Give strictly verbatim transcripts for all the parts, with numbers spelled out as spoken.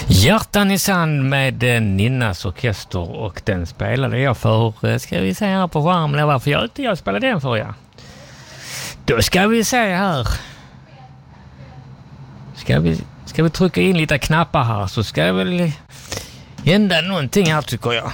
Hjärtan i sand med Ninnas orkester, och den spelade jag för, ska vi se här på skärmen, varför jag inte jag spelade den för, ja. Då ska vi se här. Ska vi, ska vi trycka in lite knappar här, så ska det väl hända någonting här, tycker jag.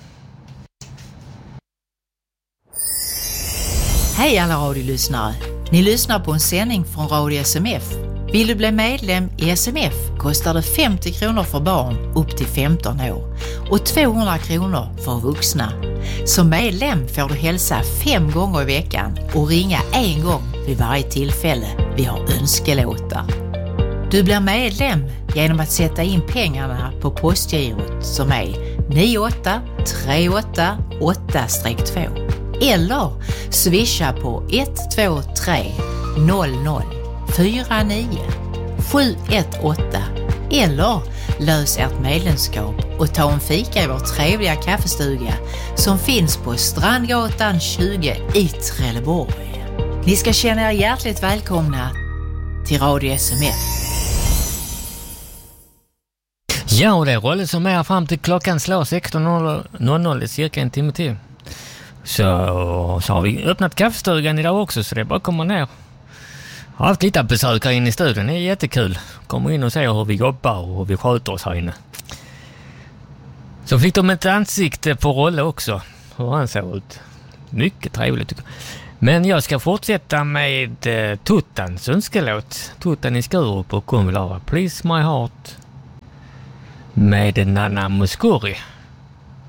Hej alla radiolyssnare. Ni lyssnar på en sändning från Radio S M F. Vill du bli medlem i S M F kostar det femtio kronor för barn upp till femton år och tvåhundra kronor för vuxna. Som medlem får du hälsa fem gånger i veckan och ringa en gång vid varje tillfälle vi har önskelåtar. Du blir medlem genom att sätta in pengarna på postgirot som är nio åtta tre åtta åtta två eller swisha på ett två tre noll noll fyra nio sju ett åtta eller lös ert medlemskap och ta en fika i vår trevliga kaffestuga som finns på Strandgatan tjugo i Trelleborg. Ni ska känna er hjärtligt välkomna till Radio S M F. Ja, och det är rollen som är fram till klockan slår sexton noll noll, cirka en timme till. Så, så har vi öppnat kaffestugan idag också, så det är bara att komma ner. Jag har haft lite besökare in i studion, det är jättekul. Kommer in och ser hur vi jobbar och hur vi sköter oss här inne. Så fick de ett ansikte på Rolle också, hur han ser ut. Mycket trevligt tycker jag. Men jag ska fortsätta med eh, Tuttans önskelåt. Tuttan i Skurup och Kumlar. Please My Heart med Nanna Muscuri.